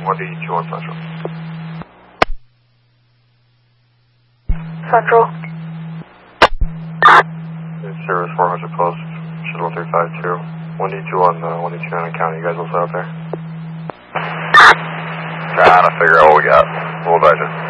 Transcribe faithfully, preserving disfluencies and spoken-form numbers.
one D two on Central. Central. Service four hundred post, should one three five two. one D two on uh, one D two nine County, you guys also out there? Trying to figure out what we got. We'll advise you.